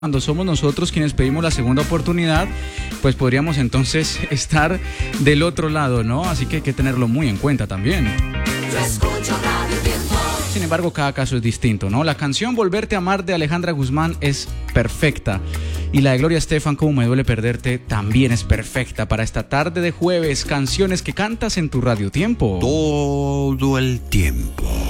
Cuando somos nosotros quienes pedimos la segunda oportunidad, pues podríamos entonces estar del otro lado, ¿no? Así que hay que tenerlo muy en cuenta también. Yo escucho Radio Tiempo. Sin embargo, cada caso es distinto, ¿no? La canción Volverte a amar de Alejandra Guzmán es perfecta. Y la de Gloria Estefan, Como me duele perderte, también es perfecta para esta tarde de jueves. Canciones que cantas en tu Radio Tiempo. Todo el tiempo.